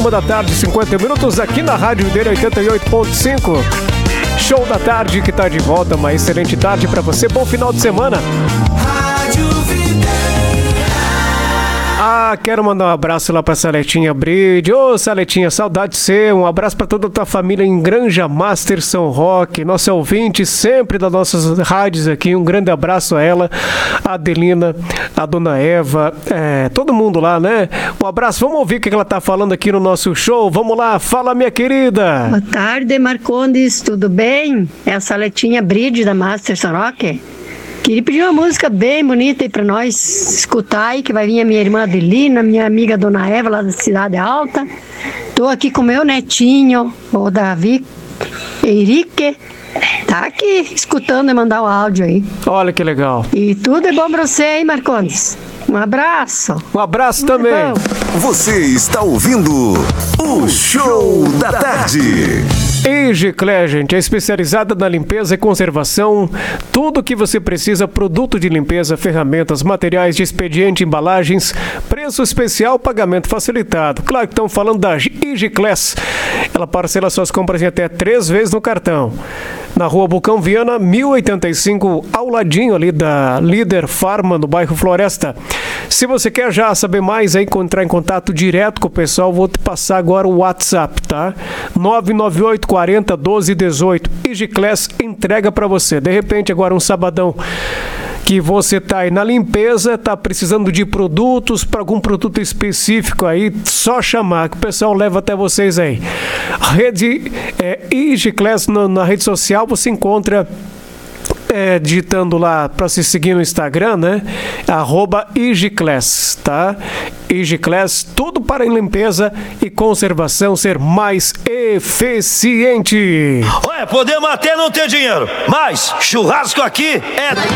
1 da tarde, 50 minutos, aqui na Rádio Videira 88.5. Show da tarde que tá de volta, uma excelente tarde pra você, bom final de semana. Quero mandar um abraço lá pra Saletinha Bride. Ô, Saletinha, saudade de você. Um abraço pra toda a tua família em Granja Master São Roque, nossa ouvinte sempre das nossas rádios aqui. Um grande abraço a ela, a Adelina, a Dona Eva, todo mundo lá, né? Um abraço, vamos ouvir o que ela tá falando aqui no nosso show. Vamos lá, fala, minha querida. Boa tarde, Marcondes, tudo bem? É a Saletinha Bride da Master São Roque. Queria pedir uma música bem bonita aí pra nós escutar aí, que vai vir a minha irmã Adelina, minha amiga Dona Eva, lá da Cidade Alta. Tô aqui com meu netinho, o Davi Henrique. Tá aqui escutando e mandar o áudio aí. Olha que legal. E tudo é bom pra você, hein, Marcondes? Um abraço. Um abraço também. Você está ouvindo o Show da Tarde. Egicler, gente, é especializada na limpeza e conservação. Tudo o que você precisa, produto de limpeza, ferramentas, materiais de expediente, embalagens, preço especial, pagamento facilitado. Claro que estão falando da Egicler. Ela parcela suas compras em até 3 vezes no cartão. Na rua Bucão Viana, 1085, ao ladinho ali da Líder Farma, no bairro Floresta. Se você quer já saber mais, entrar em contato direto com o pessoal, vou te passar agora o WhatsApp, tá? 998 40 12 18. Egiclass entrega pra você. De repente, agora um sabadão que você tá aí na limpeza, tá precisando de produtos, para algum produto específico aí, só chamar que o pessoal leva até vocês aí. Rede Egiclass na rede social, você encontra digitando lá para se seguir no Instagram, né? @Egiclass, tá? Egiclass, tudo para limpeza e conservação ser mais eficiente. Olha, podemos até não ter dinheiro, mas churrasco aqui é